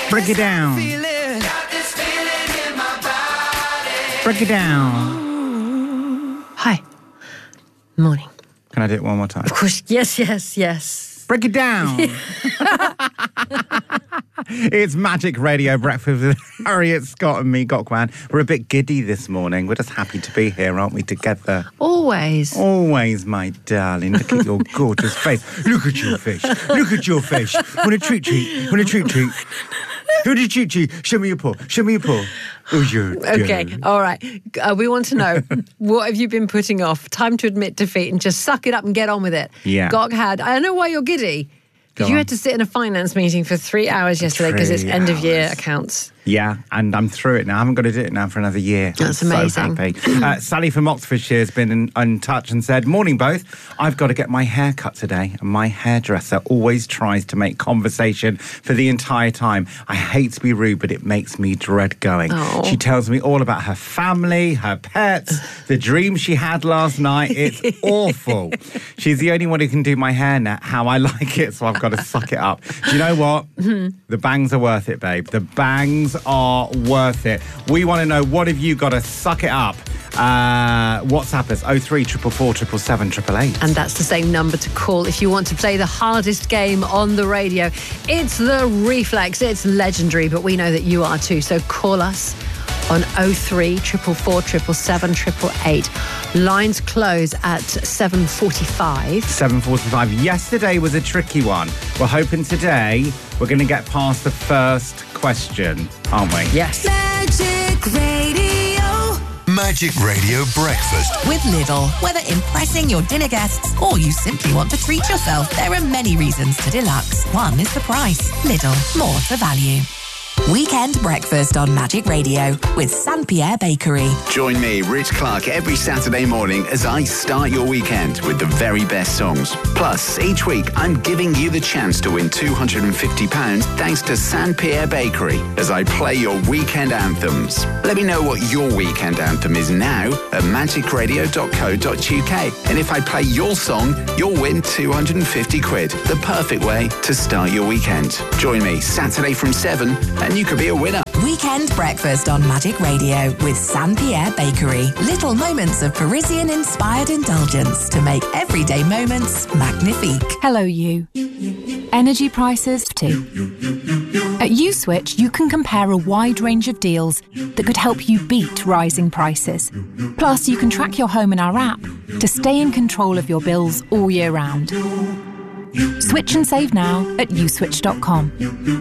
Break it down. Break it down. Hi. Morning. Can I do it one more time? Of course. Yes. Break it down. It's Magic Radio Breakfast with Harriet, Scott and me, Gokwan. We're a bit giddy this morning. We're just happy to be here, aren't we, together? Always. Always, my darling. Look at your gorgeous face. Look at your face. Look at your face. Want a treat? Want a treat? Want a treat? Show me your paw. Oh, okay, all right. We want to know, what have you been putting off? Time to admit defeat and just suck it up and get on with it. Yeah. Gok had, I don't know why you're giddy. Because you had to sit in a finance meeting for 3 hours yesterday because it's end of year accounts. Yeah, and I'm through it now. I haven't got to do it now for another year. That's amazing. So happy. Sally from Oxfordshire has been in touch and said, morning both. I've got to get my hair cut today and my hairdresser always tries to make conversation for the entire time. I hate to be rude, but it makes me dread going. Oh. She tells me all about her family, her pets, the dream she had last night. It's awful. She's the only one who can do my hair now how I like it, so I've got to suck it up. Do you know what? The bangs are worth it, babe. The bangs are worth it. We want to know, what have you got to suck it up? WhatsApp us 03 444 777 888. And that's the same number to call if you want to play the hardest game on the radio. It's the Reflex. It's legendary, but we know that you are too. So call us on 03 444 777 888. Lines close at 7:45. 7:45. Yesterday was a tricky one. We're hoping today we're going to get past the first question, aren't we? Yes. Magic Radio. Magic Radio Breakfast. With Lidl. Whether impressing your dinner guests or you simply want to treat yourself, there are many reasons to deluxe. One is the price. Lidl. More to value. Weekend Breakfast on Magic Radio with St. Pierre Bakery. Join me, Rich Clark, every Saturday morning as I start your weekend with the very best songs. Plus, each week, I'm giving you the chance to win £250 thanks to St. Pierre Bakery as I play your weekend anthems. Let me know what your weekend anthem is now at magicradio.co.uk. And if I play your song, you'll win £250. The perfect way to start your weekend. Join me Saturday from 7 and you could be a winner. Weekend Breakfast on Magic Radio with St. Pierre Bakery. Little moments of Parisian-inspired indulgence to make everyday moments magnifique. Hello, you. Energy prices too. At USwitch, you can compare a wide range of deals that could help you beat rising prices. Plus, you can track your home in our app to stay in control of your bills all year round. Switch and save now at uswitch.com.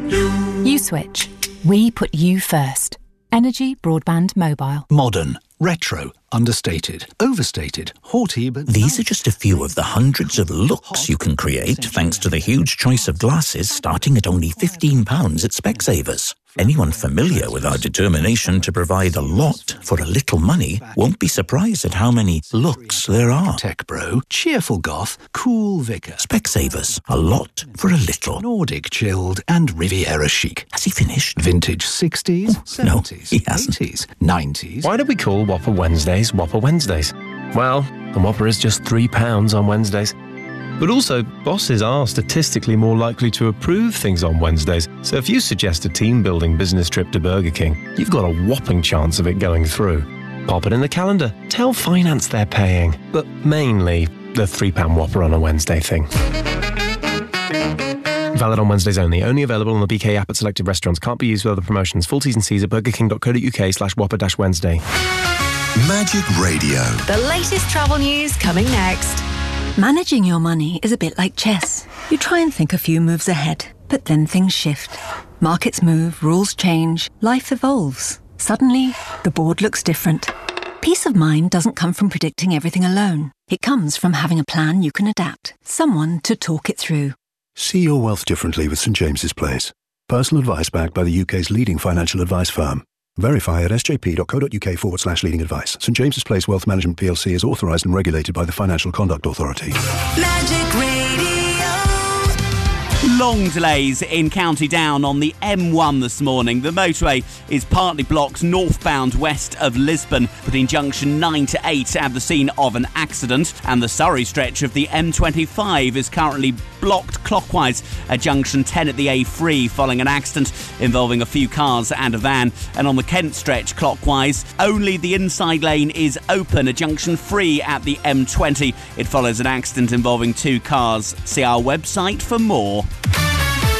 USwitch. We put you first. Energy, broadband, mobile. Modern, retro, understated, overstated, haughty, but... These are just a few of the hundreds of looks you can create thanks to the huge choice of glasses starting at only £15 at Specsavers. Anyone familiar with our determination to provide a lot for a little money won't be surprised at how many looks there are. Tech bro, cheerful goth, cool vicar. Specsavers, a lot for a little. Nordic chilled and Riviera chic. Has he finished? Vintage 60s, 70s, no, he hasn't. 80s, 90s. Why do we call Whopper Wednesdays Whopper Wednesdays? Well, the Whopper is just £3 on Wednesdays. But also, bosses are statistically more likely to approve things on Wednesdays. So if you suggest a team-building business trip to Burger King, you've got a whopping chance of it going through. Pop it in the calendar. Tell finance they're paying. But mainly, the £3 Whopper on a Wednesday thing. Valid on Wednesdays only. Only available on the BK app at selected restaurants. Can't be used with other promotions. Full T's and C's at burgerking.co.uk/Whopper-Wednesday. Magic Radio. The latest travel news coming next. Managing your money is a bit like chess. You try and think a few moves ahead, but then things shift. Markets move, rules change, life evolves. Suddenly, the board looks different. Peace of mind doesn't come from predicting everything alone. It comes from having a plan you can adapt, someone to talk it through. See your wealth differently with St James's Place. Personal advice backed by the UK's leading financial advice firm. Verify at sjp.co.uk/leading advice. St James's Place Wealth Management PLC is authorised and regulated by the Financial Conduct Authority. Magic Radio. Long delays in County Down on the M1 this morning. The motorway is partly blocked northbound west of Lisbon between junction 9 to 8 at the scene of an accident. And the Surrey stretch of the M25 is currently blocked clockwise at junction 10 at the A3 following an accident involving a few cars and a van. And on the Kent stretch clockwise, only the inside lane is open at junction 3 at the M20. It follows an accident involving 2 cars. See our website for more.